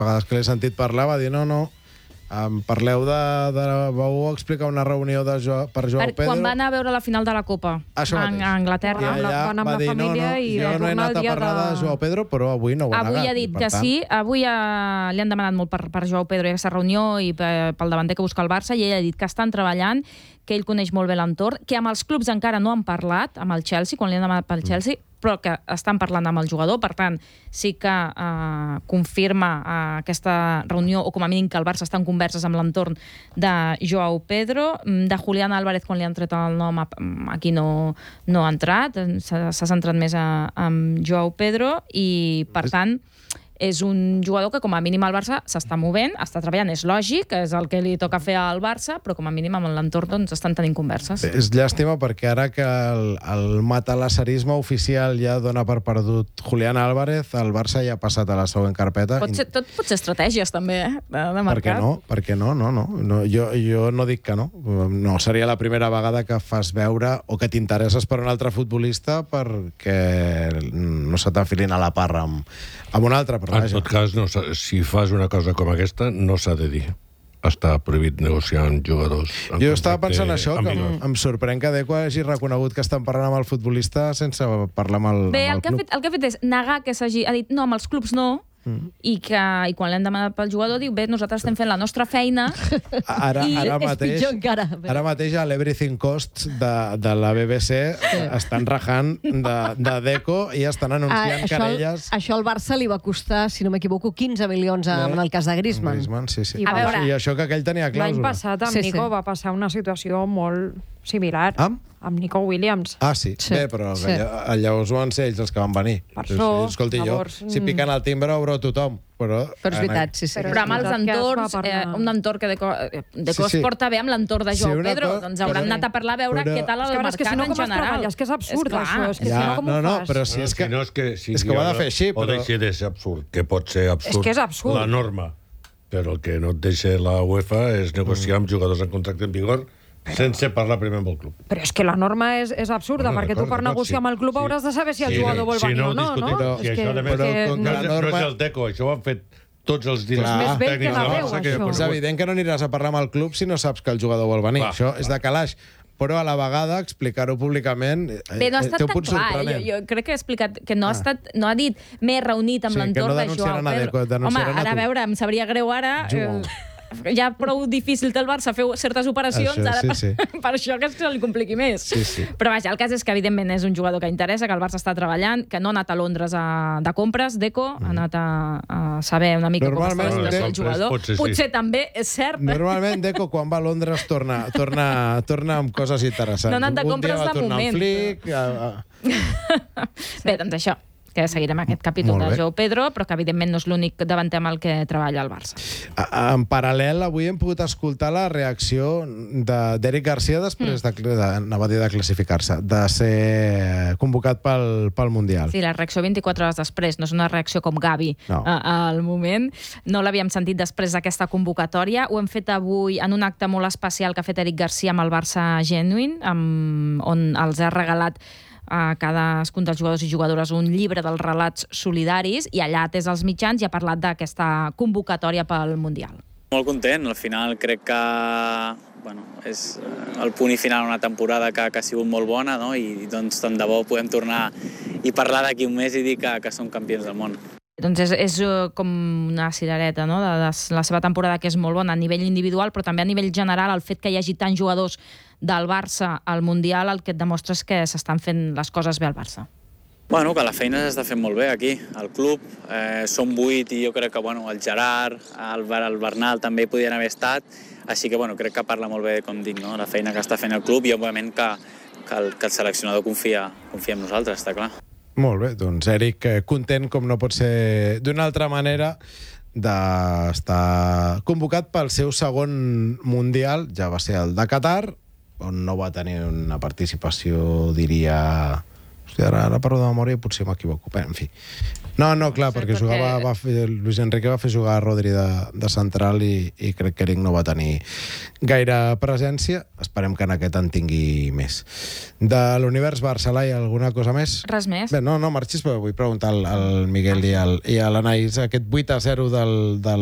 vegades que l'he sentit parlar, va dir no, em parleu vau explicar una reunió per Joao Pedro. Quan va anar a veure la final de la Copa a Anglaterra. I allà va dir, no, jo no he anat a parlar de Joao Pedro, però avui no ho ha negat. Avui ha dit que sí, avui li han demanat molt per Joao Pedro i aquesta reunió i pel davanter que busca el Barça, i ell ha dit que estan treballant, que ell coneix molt bé l'entorn, que amb els clubs encara no han parlat, amb el Chelsea, quan li han demanat pel Chelsea, però que estan parlant amb el jugador, per tant, sí que confirma aquesta reunió, o com a mínim que el Barça està en converses amb l'entorn de Joao Pedro. De Julián Álvarez, quan li han tret el nom, aquí no ha entrat, s'ha centrat més en Joao Pedro, i per tant és un jugador que com a mínim al Barça s'està movent, està treballant, és lògic, és el que li toca fer al Barça, però com a mínim amb l'entorn doncs estan tenint converses. És llàstima perquè ara que el matalasserisme oficial ja dona per perdut Julián Álvarez, el Barça ja ha passat a la següent carpeta. Tot pot ser estratègies també, de mercat. Per què no? Jo no dic que no. No seria la primera vegada que fas veure o que t'interesses per un altre futbolista perquè no se t'enfilin a la parra amb un altre. En tot cas, si fas una cosa com aquesta, no s'ha de dir. Està prohibit negociar amb jugadors. Jo estava pensant això, que em sorprèn que Deco hagi reconegut que estan parlant amb el futbolista sense parlar amb el club. Bé, el que ha fet és negar que s'hagi... Ha dit, no, amb els clubs no, i quan l'hem demanat pel jugador diu, bé, nosaltres estem fent la nostra feina. Ara mateix a l'Everything Costs de la BBC estan rajant de Deco i estan anunciant querelles. Això al Barça li va costar, si no m'equivoco, 15 milions en el cas de Griezmann. Sí. I això que aquell tenia clàusula. L'any passat amb Nico va passar una situació molt similar. Amb Nico Williams. Sí. Bé, però llavors van ser ells els que van venir. Per això, escolti, si piquen el timbre obre tothom. Però és veritat, sí. Però amb els entorns, un entorn que Deco es porta bé amb l'entorn de Joao Pedro, doncs hauran anat a parlar a veure què tal el mercat en general. És que és absurd, això. No, però si és que ho ha de fer així. O deixi de ser absurd, que pot ser absurd la norma. Però el que no et deixa la UEFA és negociar amb jugadors en contracte en vigor sense parlar primer amb el club. Però és que la norma és absurda, perquè tu per negociar amb el club hauràs de saber si el jugador vol venir o no, no? I això, a més, no és el Deco, això ho han fet tots els directors tècnics del Barça. És evident que no aniràs a parlar amb el club si no saps que el jugador vol venir. Això és de calaix. Però a la vegada explicar-ho públicament bé, no ha estat tan clar. Jo crec que ha explicat que no ha dit m'he reunit amb l'entorn de Joao Pedro. Home, ara a veure, em sabria greu ara... Ja prou difícil té el Barça fer certes operacions, ara per això que se li compliqui més. Però vaja, el cas és que evidentment és un jugador que interessa, que el Barça està treballant, que no ha anat a Londres de compres, Deco, ha anat a saber una mica com està la situació del jugador. Potser també, és cert. Normalment Deco quan va a Londres torna amb coses interessants. No ha anat de compres de moment. Bé, doncs això, que seguirem aquest capítol de Joao Pedro, però que evidentment no és l'únic davanter amb el que treballa el Barça. En paral·lel, avui hem pogut escoltar la reacció d'Eric Garcia després de classificar-se, de ser convocat pel Mundial. Sí, la reacció 24 hores després, no és una reacció com Gavi al moment. No l'havíem sentit després d'aquesta convocatòria. Ho hem fet avui en un acte molt especial que ha fet Eric Garcia amb el Barça Genuine, on els ha regalat a cadascun dels jugadors i jugadores un llibre dels relats solidaris, i allà ha atès els mitjans i ha parlat d'aquesta convocatòria pel Mundial. Molt content, al final crec que és el punt i final d'una temporada que ha sigut molt bona, no? I doncs tant de bo podem tornar i parlar d'aquí un mes i dir que som campions del món. Doncs és com una cirereta, no?, de la seva temporada, que és molt bona a nivell individual, però també a nivell general. El fet que hi hagi tants jugadors del Barça al Mundial el que et demostra és que s'estan fent les coses bé al Barça. Bueno, que la feina s'està fent molt bé aquí, al club. Som 8 i jo crec que el Gerard, el Bernal també podien haver estat, així que crec que parla molt bé, com dic, la feina que està fent el club, i òbviament que el seleccionador confia en nosaltres, està clar. Molt bé, doncs Eric, content com no pot ser d'una altra manera d'estar convocat pel seu segon Mundial, ja va ser el de Qatar, on no va tenir una participació, diria, Ara parlo de memòria i potser m'equivoco. En fi. No, clar, perquè Luis Enrique va fer jugar a Rodri de central i crec que Eric no va tenir gaire presència. Esperem que en aquest en tingui més. De l'univers Barça, Laia, alguna cosa més? Res més. Bé, no marxis, però vull preguntar al Miguel i a l'Anaïs aquest 8-0 del